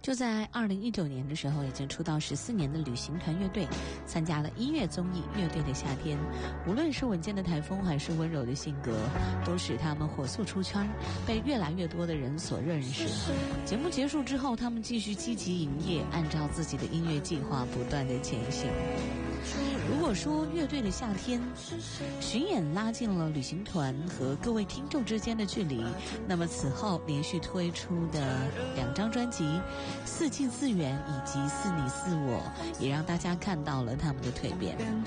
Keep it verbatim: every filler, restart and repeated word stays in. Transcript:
就在二零一九年的时候，已经出道十四年的旅行团乐队参加了音乐综艺《乐队的夏天》，无论是稳健的台风还是温柔的性格，都使他们火速出圈，被越来越多的人所认识。节目结束之后，他们继续积极营业，按照自己的音乐计划不断的前行。如果说乐队的夏天巡演拉近了旅行团和各位听众之间的距离，那么此后连续推出的两张专辑《四季自远》以及《似你似我》也让大家看到了他们的蜕变。